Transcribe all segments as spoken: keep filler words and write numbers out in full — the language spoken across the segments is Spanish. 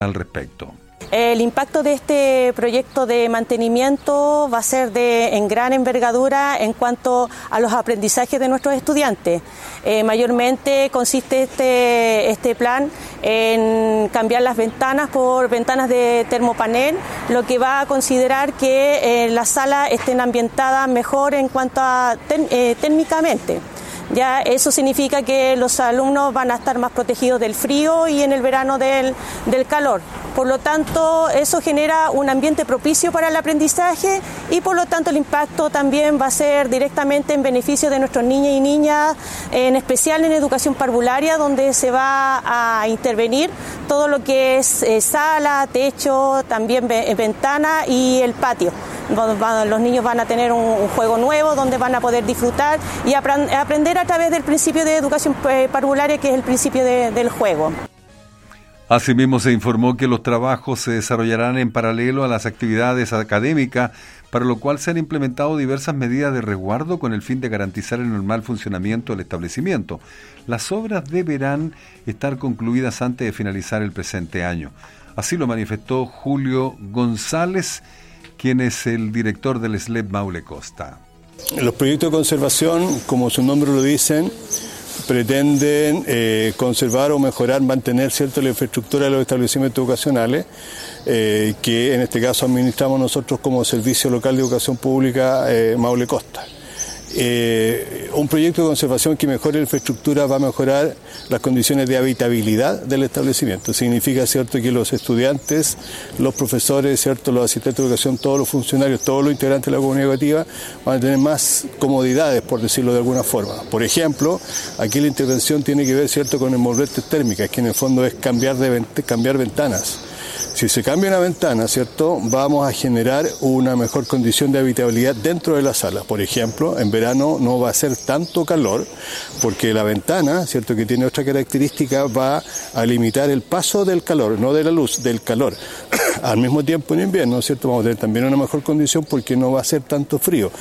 al respecto. El impacto de este proyecto de mantenimiento va a ser de en gran envergadura en cuanto a los aprendizajes de nuestros estudiantes. Eh, mayormente consiste este, este plan en cambiar las ventanas por ventanas de termopanel, lo que va a considerar que eh, las salas estén ambientadas mejor en cuanto a ten, eh, térmicamente. Ya eso significa que los alumnos van a estar más protegidos del frío y en el verano del, del calor. Por lo tanto, eso genera un ambiente propicio para el aprendizaje y por lo tanto el impacto también va a ser directamente en beneficio de nuestros niños y niñas, en especial en educación parvularia, donde se va a intervenir todo lo que es eh, sala, techo, también ve, ventana y el patio. Los niños van a tener un, un juego nuevo donde van a poder disfrutar y aprend- aprender a través del principio de educación parvularia, que es el principio de, del juego. Asimismo, se informó que los trabajos se desarrollarán en paralelo a las actividades académicas, para lo cual se han implementado diversas medidas de resguardo con el fin de garantizar el normal funcionamiento del establecimiento. Las obras deberán estar concluidas antes de finalizar el presente año. Así lo manifestó Julio González, quien es el director del S L E P Maule Costa. Los proyectos de conservación, como su nombre lo dicen, pretenden eh, conservar o mejorar, mantener cierto la infraestructura de los establecimientos educacionales, eh, que en este caso administramos nosotros como Servicio Local de Educación Pública eh, Maule Costa. Eh, un proyecto de conservación que mejore la infraestructura va a mejorar las condiciones de habitabilidad del establecimiento. Significa, cierto, que los estudiantes, los profesores, cierto, los asistentes de educación, todos los funcionarios, todos los integrantes de la comunidad educativa van a tener más comodidades, por decirlo de alguna forma. Por ejemplo, aquí la intervención tiene que ver, cierto, con envolventes térmicas, que en el fondo es cambiar de vent- cambiar ventanas. Si se cambia una ventana, ¿cierto?, vamos a generar una mejor condición de habitabilidad dentro de la sala. Por ejemplo, en verano no va a ser tanto calor, porque la ventana, ¿cierto?, que tiene otra característica, va a limitar el paso del calor, no de la luz, del calor. Al mismo tiempo, en invierno, ¿cierto?, vamos a tener también una mejor condición porque no va a ser tanto frío.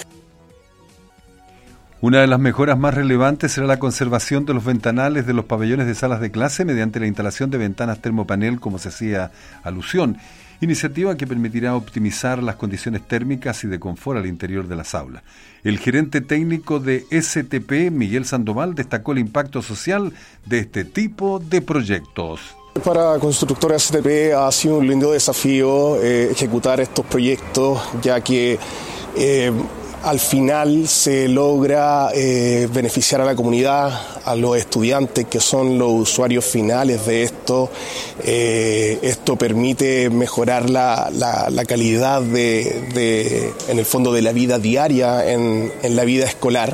Una de las mejoras más relevantes será la conservación de los ventanales de los pabellones de salas de clase mediante la instalación de ventanas termopanel, como se hacía alusión, iniciativa que permitirá optimizar las condiciones térmicas y de confort al interior de las aulas. El gerente técnico de S T P, Miguel Sandoval, destacó el impacto social de este tipo de proyectos. Para Constructora S T P ha sido un lindo desafío eh, ejecutar estos proyectos, ya que eh, al final se logra eh, beneficiar a la comunidad, a los estudiantes que son los usuarios finales de esto. Eh, esto permite mejorar la, la, la calidad de, de, en el fondo, de la vida diaria en, en la vida escolar.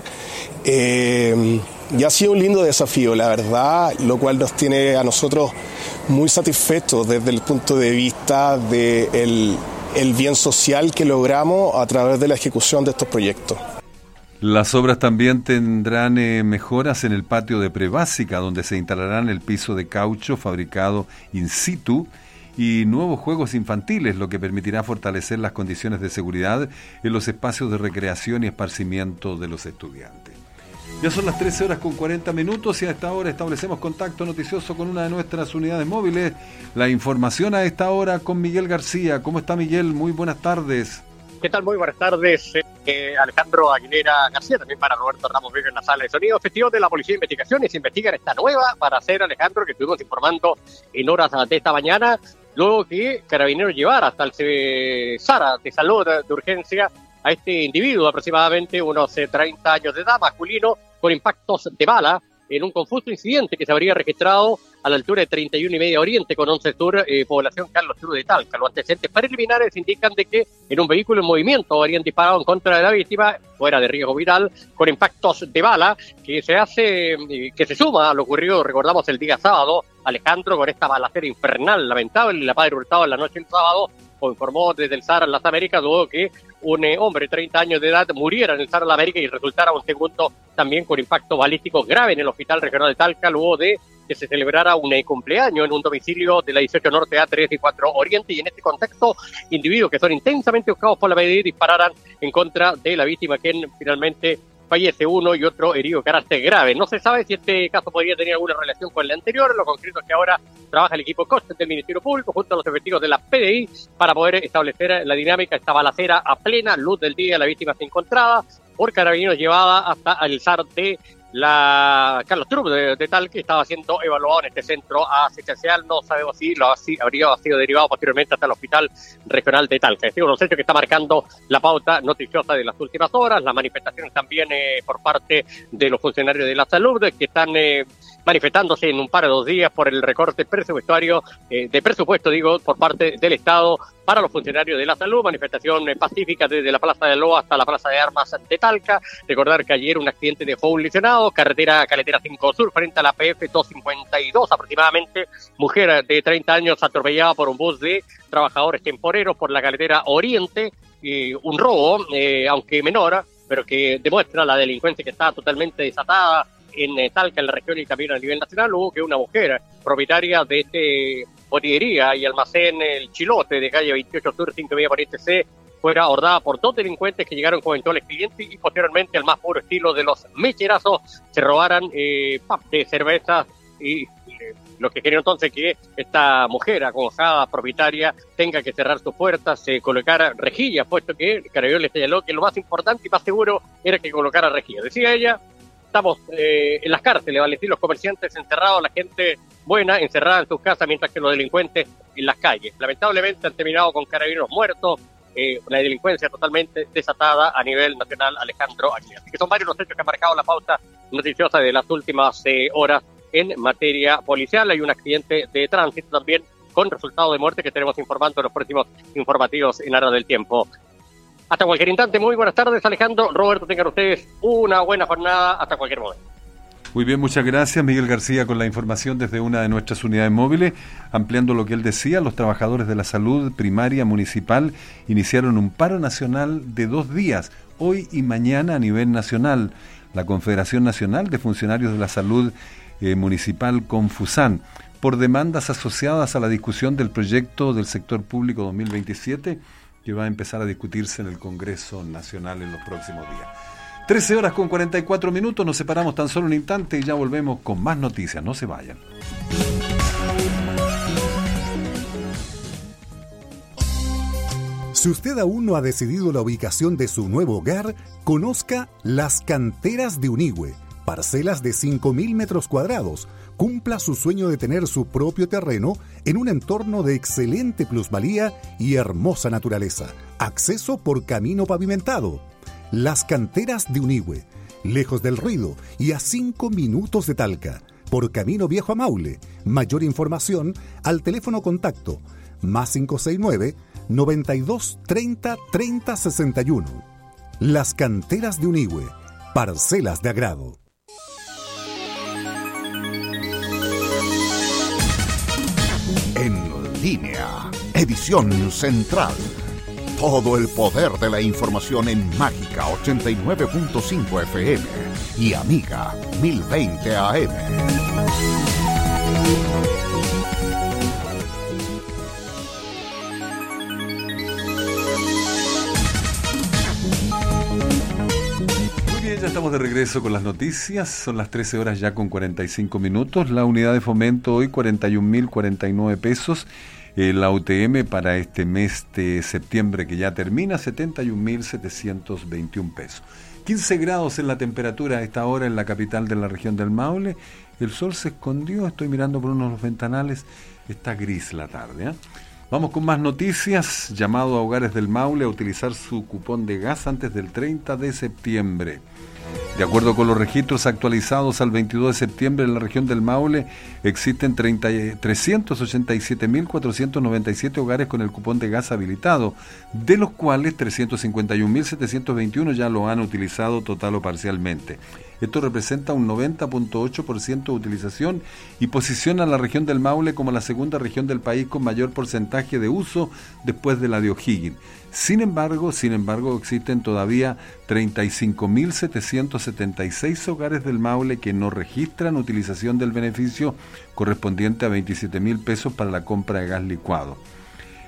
Eh, y ha sido un lindo desafío, la verdad, lo cual nos tiene a nosotros muy satisfechos desde el punto de vista de el el bien social que logramos a través de la ejecución de estos proyectos. Las obras también tendrán eh, mejoras en el patio de prebásica, donde se instalarán el piso de caucho fabricado in situ y nuevos juegos infantiles, lo que permitirá fortalecer las condiciones de seguridad en los espacios de recreación y esparcimiento de los estudiantes. Ya son las trece horas con cuarenta minutos y a esta hora establecemos contacto noticioso con una de nuestras unidades móviles. La información a esta hora con Miguel García. ¿Cómo está, Miguel? Muy buenas tardes. ¿Qué tal? Muy buenas tardes. Eh, Alejandro Aguilera García, también para Roberto Ramos Vega en la sala de sonido. Efectivos de la Policía de Investigaciones investigan esta nueva para hacer, Alejandro, que estuvimos informando en horas de esta mañana, luego que Carabineros llevara hasta el Sara de salud de urgencia a este individuo, aproximadamente unos treinta años de edad, masculino, con impactos de bala en un confuso incidente que se habría registrado a la altura de treinta y uno y media Oriente con once Sur, eh, población Carlos Cruz de Talca. Los antecedentes preliminares indican de que en un vehículo en movimiento habrían disparado en contra de la víctima, fuera de riesgo vital, con impactos de bala, que se hace, eh, que se suma a lo ocurrido, recordamos, el día sábado, Alejandro, con esta balacera infernal, lamentable, la Padre Hurtado en la noche del sábado, o informó desde el Sahara en las Américas, luego que un eh, hombre de treinta años de edad muriera en el Sahara de la América y resultara un segundo también con impacto balístico grave en el Hospital Regional de Talca, luego de que se celebrara un eh, cumpleaños en un domicilio de la dieciocho Norte A tres y cuatro Oriente, y en este contexto individuos que son intensamente buscados por la P D I dispararan en contra de la víctima, quien finalmente fallece uno y otro herido de carácter grave. No se sabe si este caso podría tener alguna relación con el anterior. Lo concreto es que ahora trabaja el equipo Costes del Ministerio Público junto a los efectivos de la P D I para poder establecer la dinámica. Esta balacera a plena luz del día, la víctima se encontraba por carabineros llevada hasta el S A R de la Carlos Trupp de, de Talca, que estaba siendo evaluado en este centro asistencial. No sabemos si lo si habría sido derivado posteriormente hasta el Hospital Regional de Talca. Es unos hechos que está marcando la pauta noticiosa de las últimas horas. Las manifestaciones también eh, por parte de los funcionarios de la salud que están eh, manifestándose en un par de dos días por el recorte presupuestario, eh, de presupuesto, digo, por parte del Estado para los funcionarios de la salud. Manifestación eh, pacífica desde la Plaza de Loa hasta la Plaza de Armas de Talca. Recordar que ayer un accidente dejó un lesionado, carretera Caletera cinco Sur, frente a la P F doscientos cincuenta y dos aproximadamente. Mujer de treinta años atropellada por un bus de trabajadores temporeros por la carretera Oriente. Eh, un robo, eh, aunque menor, pero que demuestra la delincuencia que está totalmente desatada en eh, Talca, en la región y también a nivel nacional. Hubo que una mujer propietaria de este botillería y almacén El Chilote de calle veintiocho Sur, cinco y media Poniente C, fuera abordada por dos delincuentes que llegaron con eventuales clientes y posteriormente, al más puro estilo de los mecherazos, se robaran eh, pap de cervezas y eh, lo que quería entonces que esta mujer acongojada, propietaria, tenga que cerrar sus puertas, se colocara rejillas, puesto que el carabinero le señaló que lo más importante y más seguro era que colocara rejillas. Decía ella: estamos eh, en las cárceles, vale decir, los comerciantes encerrados, la gente buena encerrada en sus casas, mientras que los delincuentes en las calles. Lamentablemente han terminado con carabineros muertos, eh, una delincuencia totalmente desatada a nivel nacional, Alejandro Aguilera. Así que son varios los hechos que han marcado la pauta noticiosa de las últimas eh, horas en materia policial. Hay un accidente de tránsito también con resultado de muerte que tenemos informando en los próximos informativos en Aras del Tiempo. Hasta cualquier instante, muy buenas tardes, Alejandro, Roberto, tengan ustedes una buena jornada hasta cualquier momento. Muy bien, muchas gracias, Miguel García, con la información desde una de nuestras unidades móviles. Ampliando lo que él decía, los trabajadores de la salud primaria municipal iniciaron un paro nacional de dos días, hoy y mañana a nivel nacional. La Confederación Nacional de Funcionarios de la Salud eh, Municipal, Confusan, por demandas asociadas a la discusión del proyecto del sector público dos mil veintisiete, que va a empezar a discutirse en el Congreso Nacional en los próximos días. trece horas con cuarenta y cuatro minutos, nos separamos tan solo un instante y ya volvemos con más noticias, no se vayan. Si usted aún no ha decidido la ubicación de su nuevo hogar, conozca Las Canteras de Unigüe, parcelas de cinco mil metros cuadrados. Cumpla su sueño de tener su propio terreno en un entorno de excelente plusvalía y hermosa naturaleza. Acceso por camino pavimentado. Las Canteras de Unigüe, lejos del ruido y a cinco minutos de Talca, por camino viejo a Maule. Mayor información al teléfono contacto más cinco seis nueve, noventa y dos, treinta, treinta, sesenta y uno. Las Canteras de Unigüe, parcelas de agrado. En línea, edición central. Todo el poder de la información en Mágica ochenta y nueve punto cinco F M y Amiga mil veinte A M. Muy bien, ya estamos de regreso con las noticias. Son las trece horas ya con cuarenta y cinco minutos. La unidad de fomento hoy cuarenta y un mil cuarenta y nueve pesos. La U T M para este mes de septiembre que ya termina, setenta y un mil setecientos veintiún pesos. quince grados en la temperatura a esta hora en la capital de la región del Maule. El sol se escondió, estoy mirando por unos ventanales, está gris la tarde, ¿eh? Vamos con más noticias. Llamado a hogares del Maule a utilizar su cupón de gas antes del treinta de septiembre. De acuerdo con los registros actualizados al veintidós de septiembre en la región del Maule, existen trescientos ochenta y siete mil cuatrocientos noventa y siete hogares con el cupón de gas habilitado, de los cuales trescientos cincuenta y un mil setecientos veintiuno ya lo han utilizado total o parcialmente. Esto representa un noventa punto ocho por ciento de utilización y posiciona a la región del Maule como la segunda región del país con mayor porcentaje de uso después de la de O'Higgins. Sin embargo, sin embargo, existen todavía treinta y cinco mil setecientos setenta y seis hogares del Maule que no registran utilización del beneficio correspondiente a veintisiete mil pesos para la compra de gas licuado.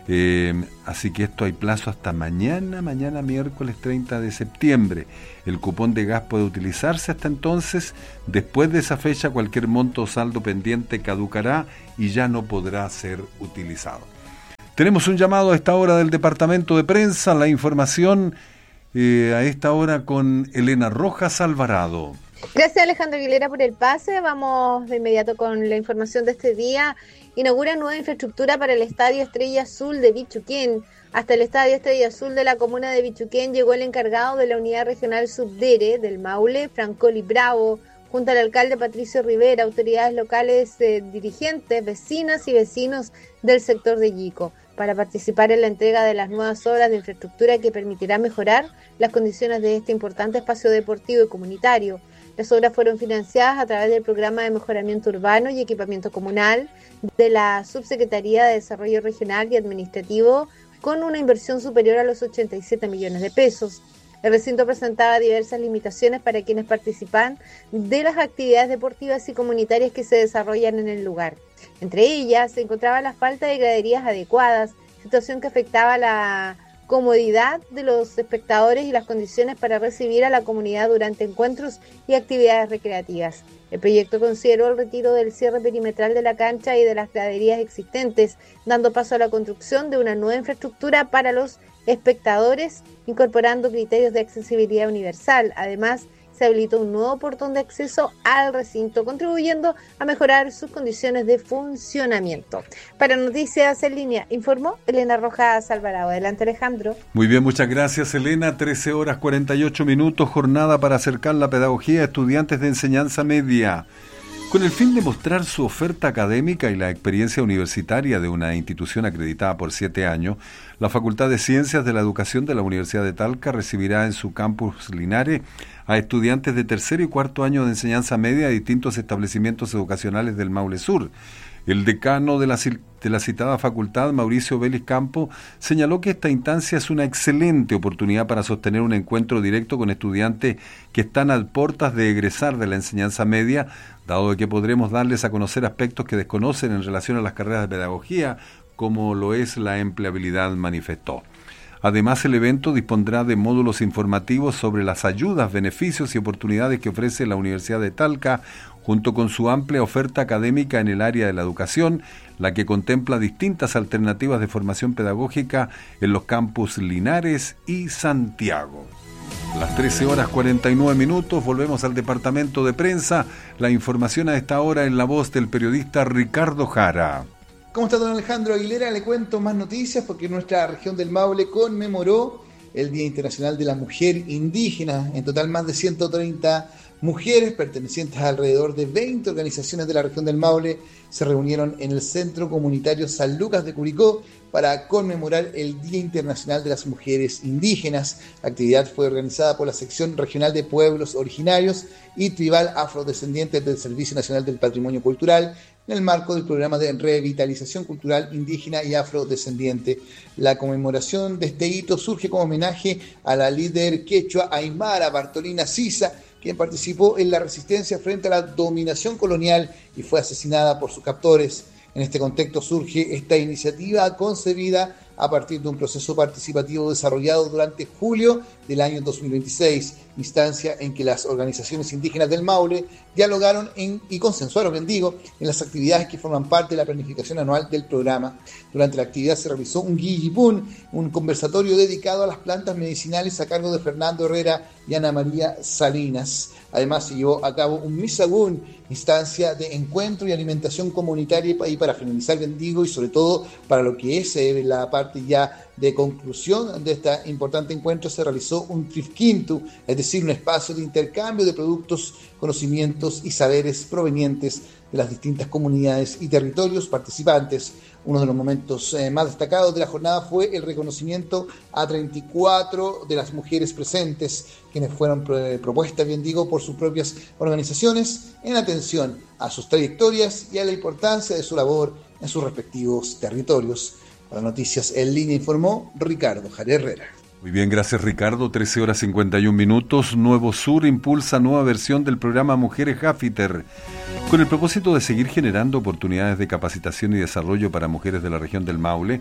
Eh, así que esto hay plazo hasta mañana, mañana miércoles treinta de septiembre. El cupón de gas puede utilizarse hasta entonces. Después de esa fecha, cualquier monto o saldo pendiente caducará y ya no podrá ser utilizado. Tenemos un llamado a esta hora del departamento de prensa, la información eh, a esta hora con Elena Rojas Alvarado. Gracias, Alejandro Aguilera, por el pase. Vamos de inmediato con la información de este día. Inaugura nueva infraestructura para el Estadio Estrella Azul de Bichuquén. Hasta el Estadio Estrella Azul de la comuna de Bichuquén llegó el encargado de la Unidad Regional Subdere del Maule, Francoli Bravo, junto al alcalde Patricio Rivera, autoridades locales, eh, dirigentes, vecinas y vecinos del sector de Yico, para participar en la entrega de las nuevas obras de infraestructura que permitirá mejorar las condiciones de este importante espacio deportivo y comunitario. Las obras fueron financiadas a través del Programa de Mejoramiento Urbano y Equipamiento Comunal de la Subsecretaría de Desarrollo Regional y Administrativo, con una inversión superior a los ochenta y siete millones de pesos. El recinto presentaba diversas limitaciones para quienes participan de las actividades deportivas y comunitarias que se desarrollan en el lugar. Entre ellas se encontraba la falta de graderías adecuadas, situación que afectaba la comodidad de los espectadores y las condiciones para recibir a la comunidad durante encuentros y actividades recreativas. El proyecto consideró el retiro del cierre perimetral de la cancha y de las graderías existentes, dando paso a la construcción de una nueva infraestructura para los espectadores, incorporando criterios de accesibilidad universal. Además, se habilitó un nuevo portón de acceso al recinto, contribuyendo a mejorar sus condiciones de funcionamiento. Para Noticias en Línea, informó Elena Rojas Alvarado. Adelante, Alejandro. Muy bien, muchas gracias, Elena. trece horas cuarenta y ocho minutos, jornada para acercar la pedagogía a estudiantes de enseñanza media. Con el fin de mostrar su oferta académica y la experiencia universitaria de una institución acreditada por siete años, la Facultad de Ciencias de la Educación de la Universidad de Talca recibirá en su campus Linares a estudiantes de tercer y cuarto año de enseñanza media de distintos establecimientos educacionales del Maule Sur. El decano de la, de la citada facultad, Mauricio Vélez Campo, señaló que esta instancia es una excelente oportunidad para sostener un encuentro directo con estudiantes que están a puertas de egresar de la enseñanza media, dado que podremos darles a conocer aspectos que desconocen en relación a las carreras de pedagogía, como lo es la empleabilidad, manifestó. Además, el evento dispondrá de módulos informativos sobre las ayudas, beneficios y oportunidades que ofrece la Universidad de Talca, junto con su amplia oferta académica en el área de la educación, la que contempla distintas alternativas de formación pedagógica en los campus Linares y Santiago. Las trece horas cuarenta y nueve minutos, volvemos al departamento de prensa. La información a esta hora en la voz del periodista Ricardo Jara. ¿Cómo está, don Alejandro Aguilera? Le cuento más noticias porque nuestra región del Maule conmemoró el Día Internacional de la Mujer Indígena. En total, más de ciento treinta mujeres pertenecientes a alrededor de veinte organizaciones de la región del Maule se reunieron en el Centro Comunitario San Lucas de Curicó para conmemorar el Día Internacional de las Mujeres Indígenas. La actividad fue organizada por la Sección Regional de Pueblos Originarios y Tribal Afrodescendientes del Servicio Nacional del Patrimonio Cultural en el marco del programa de revitalización cultural indígena y afrodescendiente. La conmemoración de este hito surge como homenaje a la líder quechua aymara Bartolina Sisa, quien participó en la resistencia frente a la dominación colonial y fue asesinada por sus captores. En este contexto surge esta iniciativa concebida a partir de un proceso participativo desarrollado durante julio del año dos mil veintiséis, instancia en que las organizaciones indígenas del Maule dialogaron en, y consensuaron, bien digo, en las actividades que forman parte de la planificación anual del programa. Durante la actividad se realizó un guillipún, un conversatorio dedicado a las plantas medicinales a cargo de Fernando Herrera y Ana María Salinas. Además se llevó a cabo un misagún, instancia de encuentro y alimentación comunitaria, y para finalizar, bien digo, y sobre todo para lo que es eh, la parte ya de conclusión de este importante encuentro, se realizó un trifquintu, es decir, un espacio de intercambio de productos, conocimientos y saberes provenientes de las distintas comunidades y territorios participantes. Uno de los momentos eh, más destacados de la jornada fue el reconocimiento a treinta y cuatro de las mujeres presentes, quienes fueron eh, propuestas, bien digo, por sus propias organizaciones en atención a sus trayectorias y a la importancia de su labor en sus respectivos territorios. Para Noticias en Línea informó Ricardo Jara Herrera. Muy bien, gracias Ricardo. trece horas cincuenta y un minutos. Nuevo Sur impulsa nueva versión del programa Mujeres Jafiter. Con el propósito de seguir generando oportunidades de capacitación y desarrollo para mujeres de la región del Maule,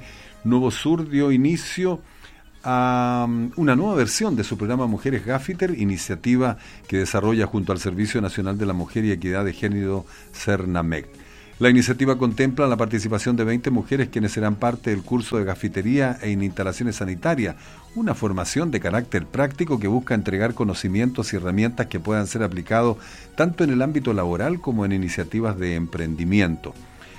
Nuevo Sur dio inicio a una nueva versión de su programa Mujeres Gaffiter, iniciativa que desarrolla junto al Servicio Nacional de la Mujer y Equidad de Género, CERNAMEC. La iniciativa contempla la participación de veinte mujeres quienes serán parte del curso de gafitería e en instalaciones sanitarias, una formación de carácter práctico que busca entregar conocimientos y herramientas que puedan ser aplicados tanto en el ámbito laboral como en iniciativas de emprendimiento.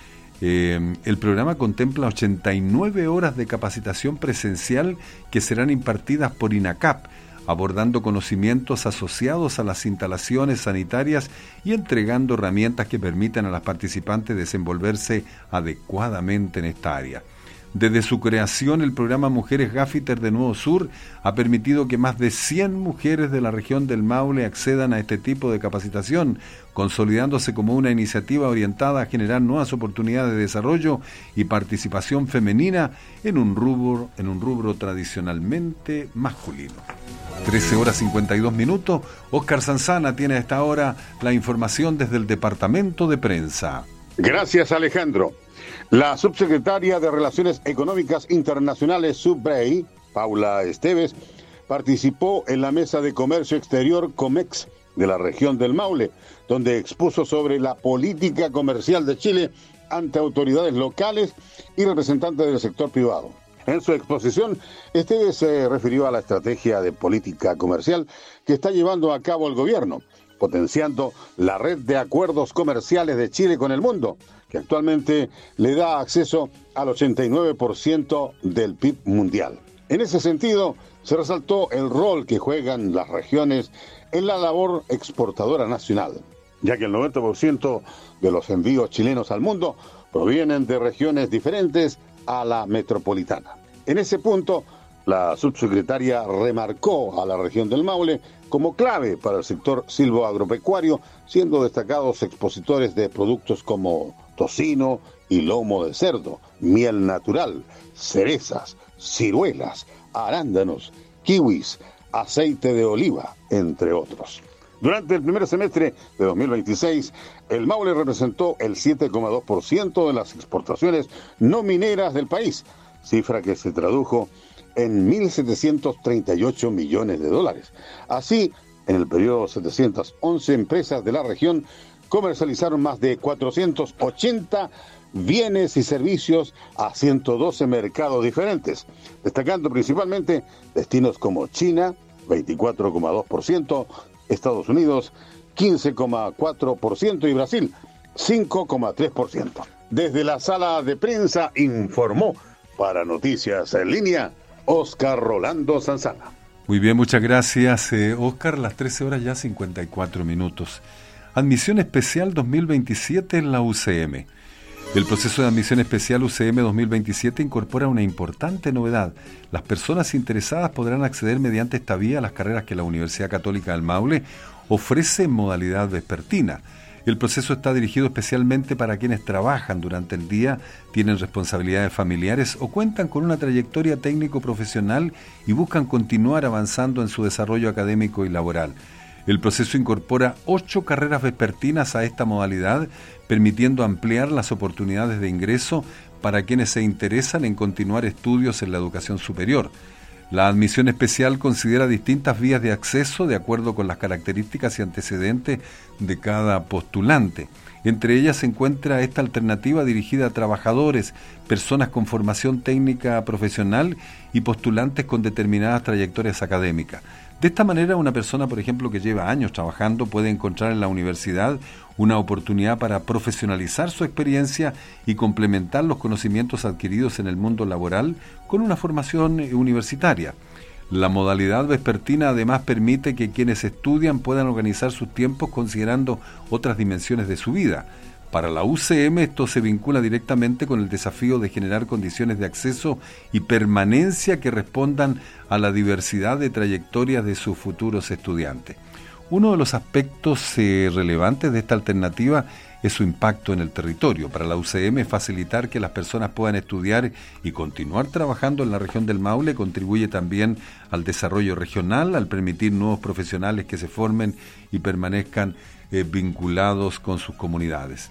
Eh, el programa contempla ochenta y nueve horas de capacitación presencial que serán impartidas por INACAP, abordando conocimientos asociados a las instalaciones sanitarias y entregando herramientas que permitan a las participantes desenvolverse adecuadamente en esta área. Desde su creación, el programa Mujeres Gaffiter de Nuevo Sur ha permitido que más de cien mujeres de la región del Maule accedan a este tipo de capacitación, consolidándose como una iniciativa orientada a generar nuevas oportunidades de desarrollo y participación femenina en un rubro, en un rubro tradicionalmente masculino. trece horas cincuenta y dos minutos. Óscar Sanzana tiene a esta hora la información desde el Departamento de Prensa. Gracias, Alejandro. La subsecretaria de Relaciones Económicas Internacionales, SUBREI, Paula Esteves, participó en la Mesa de Comercio Exterior COMEX de la región del Maule, donde expuso sobre la política comercial de Chile ante autoridades locales y representantes del sector privado. En su exposición, Esteves se refirió a la estrategia de política comercial que está llevando a cabo el gobierno, potenciando la red de acuerdos comerciales de Chile con el mundo, que actualmente le da acceso al ochenta y nueve por ciento del P I B mundial. En ese sentido, se resaltó el rol que juegan las regiones en la labor exportadora nacional, ya que el noventa por ciento de los envíos chilenos al mundo provienen de regiones diferentes a la metropolitana. En ese punto, la subsecretaria remarcó a la región del Maule como clave para el sector silvoagropecuario, siendo destacados expositores de productos como tocino y lomo de cerdo, miel natural, cerezas, ciruelas, arándanos, kiwis, aceite de oliva, entre otros. Durante el primer semestre de dos mil veintiséis, el Maule representó el siete coma dos por ciento de las exportaciones no mineras del país, cifra que se tradujo en mil setecientos treinta y ocho millones de dólares. Así, en el periodo, setecientas once empresas de la región comercializaron más de cuatrocientos ochenta bienes y servicios a ciento doce mercados diferentes, destacando principalmente destinos como China, veinticuatro coma dos por ciento, Estados Unidos, quince coma cuatro por ciento y Brasil, cinco coma tres por ciento. Desde la sala de prensa informó para Noticias en Línea, Óscar Rolando Sanzana. Muy bien, muchas gracias, eh, Óscar. Las trece horas ya cincuenta y cuatro minutos. Admisión especial dos mil veintisiete en la U C M. El proceso de admisión especial U C M dos mil veintisiete incorpora una importante novedad. Las personas interesadas podrán acceder mediante esta vía a las carreras que la Universidad Católica del Maule ofrece en modalidad vespertina. El proceso está dirigido especialmente para quienes trabajan durante el día, tienen responsabilidades familiares o cuentan con una trayectoria técnico-profesional y buscan continuar avanzando en su desarrollo académico y laboral. El proceso incorpora ocho carreras vespertinas a esta modalidad, permitiendo ampliar las oportunidades de ingreso para quienes se interesan en continuar estudios en la educación superior. La admisión especial considera distintas vías de acceso de acuerdo con las características y antecedentes de cada postulante. Entre ellas se encuentra esta alternativa dirigida a trabajadores, personas con formación técnica profesional y postulantes con determinadas trayectorias académicas. De esta manera, una persona, por ejemplo, que lleva años trabajando puede encontrar en la universidad una oportunidad para profesionalizar su experiencia y complementar los conocimientos adquiridos en el mundo laboral con una formación universitaria. La modalidad vespertina además permite que quienes estudian puedan organizar sus tiempos considerando otras dimensiones de su vida. Para la U C M esto se vincula directamente con el desafío de generar condiciones de acceso y permanencia que respondan a la diversidad de trayectorias de sus futuros estudiantes. Uno de los aspectos eh, relevantes de esta alternativa es su impacto en el territorio. Para la U C M, facilitar que las personas puedan estudiar y continuar trabajando en la región del Maule contribuye también al desarrollo regional, al permitir nuevos profesionales que se formen y permanezcan eh, vinculados con sus comunidades.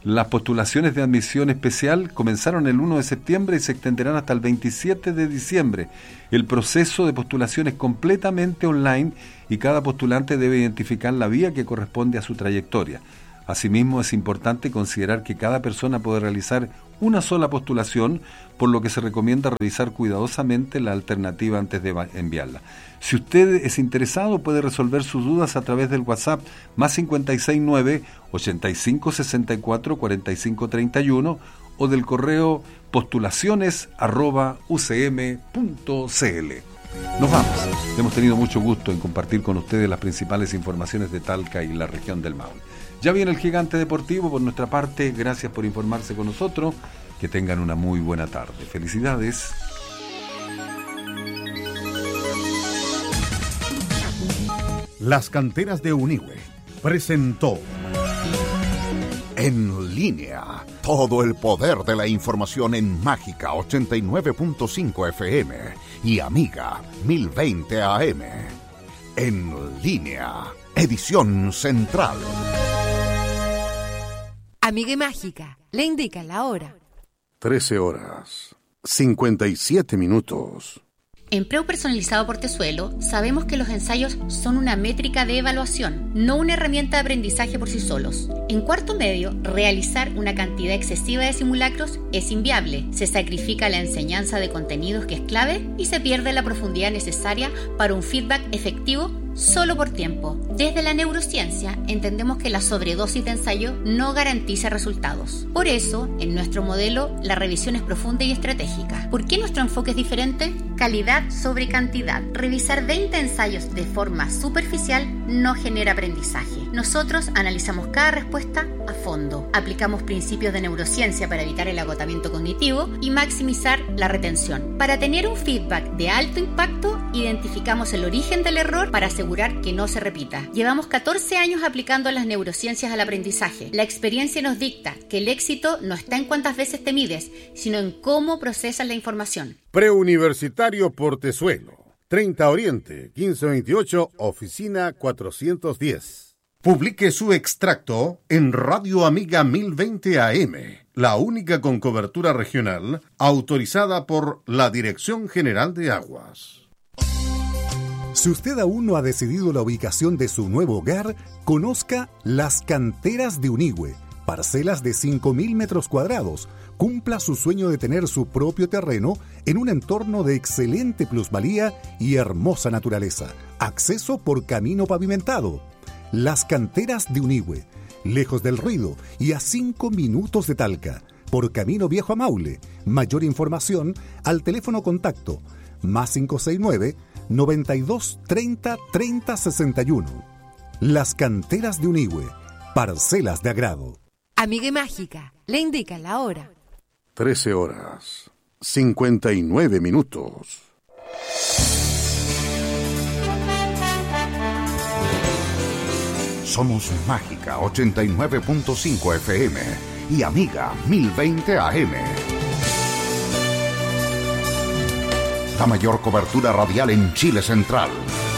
Las postulaciones de admisión especial comenzaron el uno de septiembre y se extenderán hasta el veintisiete de diciembre. El proceso de postulación es completamente online y cada postulante debe identificar la vía que corresponde a su trayectoria. Asimismo, es importante considerar que cada persona puede realizar una sola postulación, por lo que se recomienda revisar cuidadosamente la alternativa antes de enviarla. Si usted es interesado, puede resolver sus dudas a través del WhatsApp más cinco seis nueve, ochenta y cinco, sesenta y cuatro, cuarenta y cinco treinta y uno o del correo postulaciones arroba u c m punto c l. Nos vamos. Hemos tenido mucho gusto en compartir con ustedes las principales informaciones de Talca y la región del Maule. Ya viene el Gigante Deportivo. Por nuestra parte, gracias por informarse con nosotros. Que tengan una muy buena tarde. Felicidades. Las Canteras de Unigüe presentó En Línea, todo el poder de la información en Mágica ochenta y nueve punto cinco F M y Amiga mil veinte A M. En Línea, edición central. Amiga y Mágica, le indica la hora. trece horas, cincuenta y siete minutos. En Preu Personalizado Portezuelo sabemos que los ensayos son una métrica de evaluación, no una herramienta de aprendizaje por sí solos. En cuarto medio, realizar una cantidad excesiva de simulacros es inviable. Se sacrifica la enseñanza de contenidos que es clave y se pierde la profundidad necesaria para un feedback efectivo solo por tiempo. Desde la neurociencia entendemos que la sobredosis de ensayo no garantiza resultados. Por eso, en nuestro modelo, la revisión es profunda y estratégica. ¿Por qué nuestro enfoque es diferente? Calidad sobre cantidad. Revisar veinte ensayos de forma superficial no genera aprendizaje. Nosotros analizamos cada respuesta a fondo. Aplicamos principios de neurociencia para evitar el agotamiento cognitivo y maximizar la retención. Para tener un feedback de alto impacto, identificamos el origen del error para asegurar que no se repita. Llevamos catorce años aplicando las neurociencias al aprendizaje. La experiencia nos dicta que el éxito no está en cuántas veces te mides, sino en cómo procesas la información. Preuniversitario Portezuelo, treinta Oriente, quince veintiocho, oficina cuatrocientos diez. Publique su extracto en Radio Amiga mil veinte A M, la única con cobertura regional autorizada por la Dirección General de Aguas. Si usted aún no ha decidido la ubicación de su nuevo hogar, conozca Las Canteras de Unigüe, parcelas de cinco mil metros cuadrados. Cumpla su sueño de tener su propio terreno en un entorno de excelente plusvalía y hermosa naturaleza. Acceso por camino pavimentado. Las Canteras de Unigüe, lejos del ruido y a cinco minutos de Talca, por camino viejo a Maule. Mayor información al teléfono contacto más cinco seis nueve, noventa y dos, treinta, treinta, sesenta y uno. Las Canteras de Unigüe, parcelas de agrado. Amiga y Mágica, le indica la hora. trece horas, cincuenta y nueve minutos. Somos Mágica ochenta y nueve punto cinco F M y Amiga mil veinte A M. La mayor cobertura radial en Chile Central.